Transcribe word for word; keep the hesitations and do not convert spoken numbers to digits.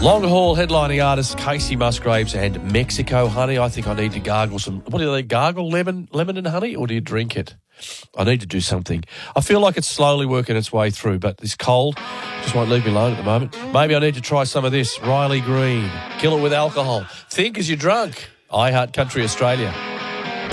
Long haul headlining artist Casey Musgraves and Mexico Honey. I think I need to gargle some. What do they gargle? Lemon, lemon and honey, or do you drink it? I need to do something. I feel like it's slowly working its way through, but this cold just won't leave me alone at the moment. Maybe I need to try some of this. Riley Green. Kill it with alcohol. Think as you're drunk. I Heart Country Australia.